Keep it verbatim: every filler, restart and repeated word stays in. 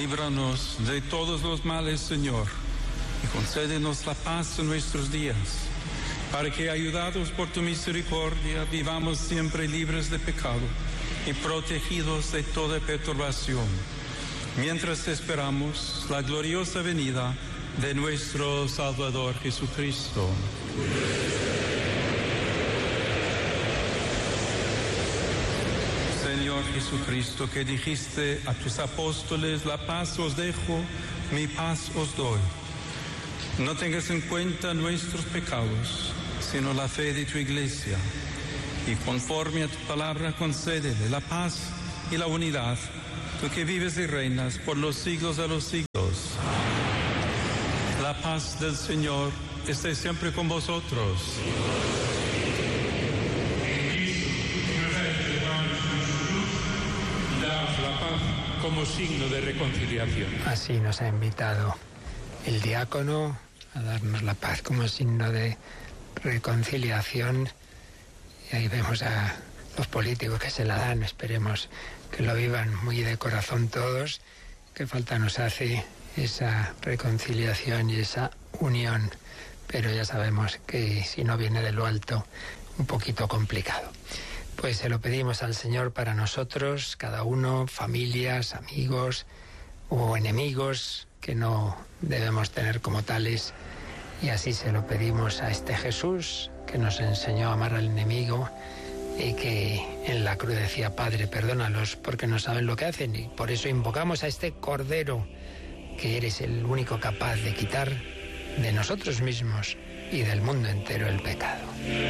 líbranos de todos los males, Señor, y concédenos la paz en nuestros días, para que, ayudados por tu misericordia, vivamos siempre libres de pecado y protegidos de toda perturbación, mientras esperamos la gloriosa venida de nuestro Salvador Jesucristo. Señor Jesucristo, que dijiste a tus apóstoles: la paz os dejo, mi paz os doy. No tengas en cuenta nuestros pecados, sino la fe de tu Iglesia, y conforme a tu palabra concédele la paz y la unidad, tú que vives y reinas por los siglos de los siglos. La paz del Señor esté siempre con vosotros. Daos la paz como signo de reconciliación. Así nos ha invitado el diácono a darnos la paz como signo de reconciliación. Y ahí vemos a los políticos que se la dan. Esperemos que lo vivan muy de corazón todos. Qué falta nos hace esa reconciliación y esa unión. Pero ya sabemos que si no viene de lo alto, un poquito complicado. Pues se lo pedimos al Señor para nosotros, cada uno, familias, amigos o enemigos que no debemos tener como tales. Y así se lo pedimos a este Jesús que nos enseñó a amar al enemigo y que en la cruz decía: Padre, perdónalos porque no saben lo que hacen. Y por eso invocamos a este Cordero, que eres el único capaz de quitar de nosotros mismos y del mundo entero el pecado.